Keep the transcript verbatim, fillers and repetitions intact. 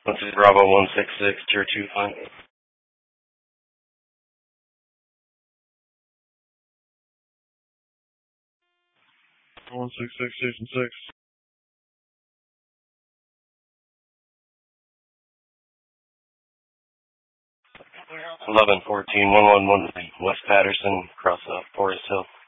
This is Bravo one six six, Tier two fine. one six six, Station six. eleven fourteen, one one one West Patterson, across uh, Forest Hill.